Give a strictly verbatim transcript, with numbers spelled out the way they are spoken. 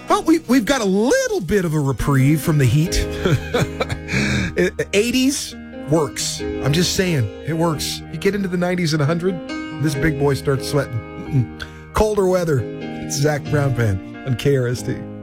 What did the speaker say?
Well, we, we've got a little bit of a reprieve from the heat. eighties works. I'm just saying, it works. You get into the nineties and one hundred, this big boy starts sweating. Mm-mm. Colder weather. It's Zach Brownpan on K R S T.